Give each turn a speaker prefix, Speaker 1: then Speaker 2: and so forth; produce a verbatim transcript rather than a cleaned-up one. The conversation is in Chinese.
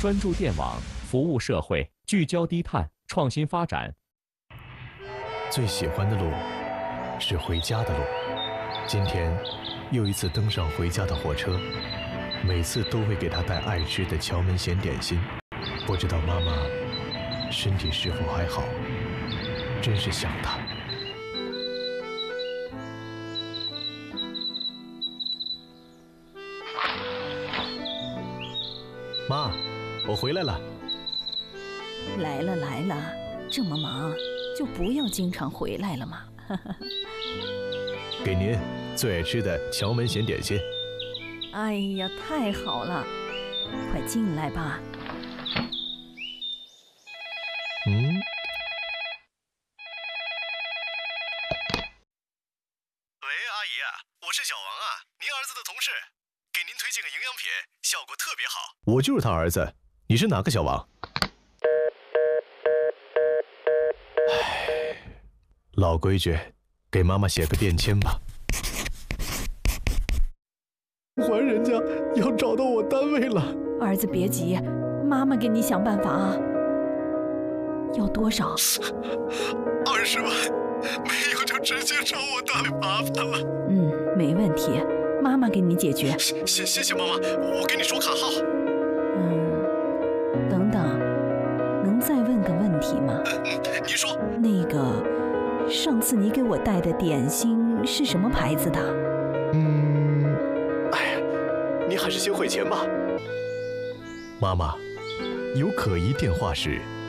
Speaker 1: 专注电网，服务社会，聚焦低碳，创新发展。
Speaker 2: 最喜欢的路是回家的路。今天又一次登上回家的火车，每次都会给他带爱吃的荞焖咸点心。不知道妈妈身体是否还好，真是想她。妈，我回来了。
Speaker 3: 来了来了，这么忙就不要经常回来了嘛。
Speaker 2: 给您最爱吃的荞焖咸点心。
Speaker 3: 哎呀，太好了，快进来吧。
Speaker 2: 嗯。
Speaker 4: 喂，阿姨，我是小王啊，您儿子的同事，给您推荐个营养品，效果特别好。
Speaker 2: 我就是他儿子，你是哪个小王？唉，老规矩，给妈妈写个便签吧。还人家要找到我单位了。
Speaker 3: 儿子别急，妈妈给你想办法啊。要多少？
Speaker 4: 二十万，没有就直接找我单位麻烦了。
Speaker 3: 嗯，没问题，妈妈给你解决。
Speaker 4: 谢谢谢妈妈，我给你说卡号。
Speaker 3: 嗯，等等，能再问个问题吗？
Speaker 4: 嗯，你说。
Speaker 3: 那个，上次你给我带的点心是什么牌子的？
Speaker 2: 嗯，哎呀，你还是先汇钱吧。妈妈，有可疑电话时，